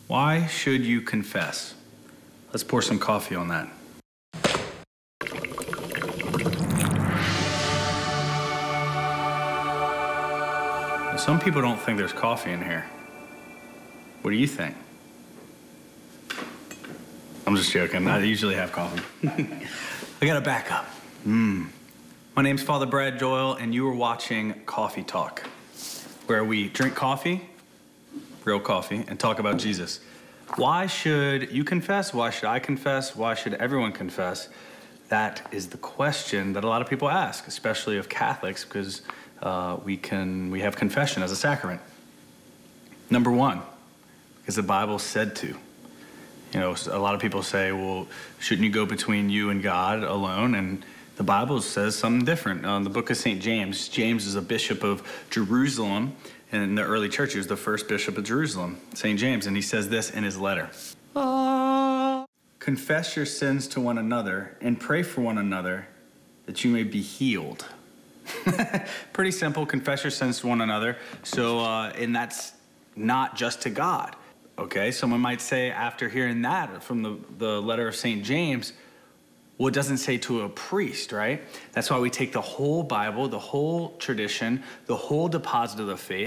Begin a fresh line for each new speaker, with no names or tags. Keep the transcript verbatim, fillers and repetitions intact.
Why should you confess? Let's pour some coffee on that. Some people don't think there's coffee in here. What do you think? I'm just joking. I usually have coffee. I gotta back up. Mm. My name's Father Brad Doyle, and you are watching Coffee Talk, where we drink coffee, real coffee, and talk about Jesus. Why should you confess? Why should I confess? Why should everyone confess? That is the question that a lot of people ask, especially of Catholics, because uh, we can we have confession as a sacrament. Number one, because the Bible said to. You know, a lot of people say, well, shouldn't you go between you and God alone? And the Bible says something different. Uh, in the book of Saint James, James is a bishop of Jerusalem. And in the early church, he was the first bishop of Jerusalem, Saint James. And he says this in his letter. Uh, Confess your sins to one another and pray for one another that you may be healed. Pretty simple. Confess your sins to one another. So, uh, and that's not just to God. Okay, someone might say after hearing that from the, the letter of Saint James, well, it doesn't say to a priest, right? That's why we take the whole Bible, the whole tradition, the whole deposit of the faith,